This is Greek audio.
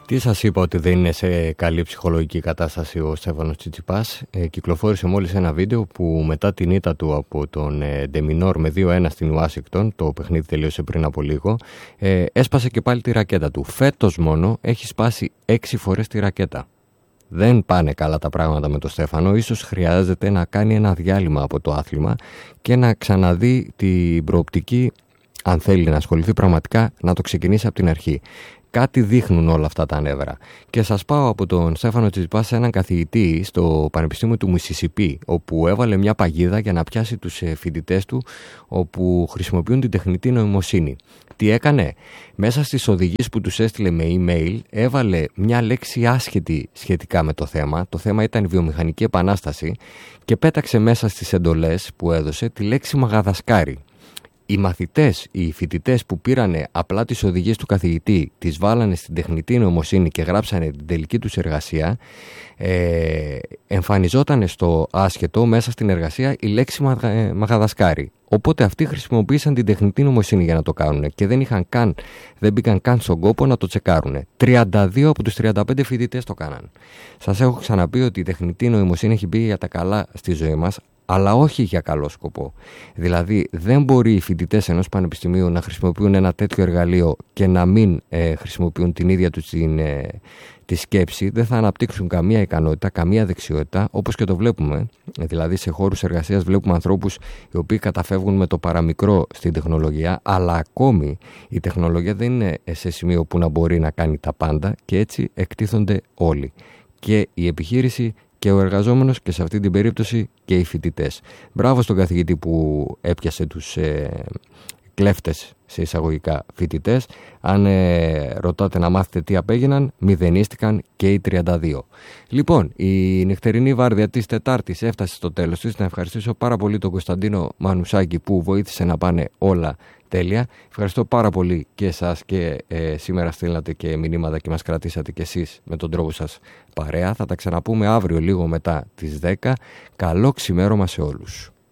Τι σας είπα ότι δεν είναι σε καλή ψυχολογική κατάσταση ο Στέφανος Τσιτσιπάς. Κυκλοφόρησε μόλις ένα βίντεο που μετά την ήττα του από τον Ντεμινόρ με 2-1 στην Ουάσιγκτον, το παιχνίδι τελείωσε πριν από λίγο, έσπασε και πάλι τη ρακέτα του. Φέτος μόνο έχει σπάσει 6 φορές τη ρακέτα. Δεν πάνε καλά τα πράγματα με τον Στέφανο. Ίσως χρειάζεται να κάνει ένα διάλειμμα από το άθλημα και να ξαναδεί την προοπτική, αν θέλει να ασχοληθεί πραγματικά, να το ξεκινήσει από την αρχή. Κάτι δείχνουν όλα αυτά τα νεύρα. Και σας πάω από τον Στέφανο Τσιτσιπά σε έναν καθηγητή στο Πανεπιστήμιο του Μισισιπί, όπου έβαλε μια παγίδα για να πιάσει τους φοιτητές του, όπου χρησιμοποιούν την τεχνητή νοημοσύνη. Τι έκανε? Μέσα στις οδηγίες που τους έστειλε με email έβαλε μια λέξη άσχετη σχετικά με το θέμα. Το θέμα ήταν η βιομηχανική επανάσταση και πέταξε μέσα στις εντολές που έδωσε τη λέξη Μαγαδασκάρι. Οι μαθητές, οι φοιτητές που πήρανε απλά τις οδηγίες του καθηγητή, τις βάλανε στην τεχνητή νοημοσύνη και γράψανε την τελική τους εργασία, εμφανιζόταν στο άσχετο μέσα στην εργασία η λέξη Μαγαδασκάρι. Οπότε αυτοί χρησιμοποίησαν την τεχνητή νοημοσύνη για να το κάνουν και δεν μπήκαν καν στον κόπο να το τσεκάρουν. 32 από τους 35 φοιτητές το κάναν. Σας έχω ξαναπεί ότι η τεχνητή νοημοσύνη έχει μπει για τα καλά στη ζωή μας, αλλά όχι για καλό σκοπό. Δηλαδή, δεν μπορεί οι φοιτητές ενός πανεπιστημίου να χρησιμοποιούν ένα τέτοιο εργαλείο και να μην χρησιμοποιούν την ίδια τους τη σκέψη. Δεν θα αναπτύξουν καμία ικανότητα, καμία δεξιότητα, όπως και το βλέπουμε. Δηλαδή, σε χώρους εργασίας βλέπουμε ανθρώπους οι οποίοι καταφεύγουν με το παραμικρό στην τεχνολογία, αλλά ακόμη η τεχνολογία δεν είναι σε σημείο που να μπορεί να κάνει τα πάντα και έτσι εκτίθονται όλοι. Και η επιχείρηση και ο εργαζόμενος και σε αυτή την περίπτωση και οι φοιτητές. Μπράβο στον καθηγητή που έπιασε τους κλέφτες σε εισαγωγικά φοιτητές. Αν ρωτάτε να μάθετε τι απέγιναν, μηδενίστηκαν και οι 32. Λοιπόν, η νυχτερινή βάρδια της Τετάρτης έφτασε στο τέλος της. Να ευχαριστήσω πάρα πολύ τον Κωνσταντίνο Μανουσάκη που βοήθησε να πάνε όλα τέλεια. Ευχαριστώ πάρα πολύ και εσάς και σήμερα στείλατε και μηνύματα και μας κρατήσατε και εσείς με τον τρόπο σας παρέα. Θα τα ξαναπούμε αύριο λίγο μετά τις 10. Καλό ξημέρωμα σε όλους.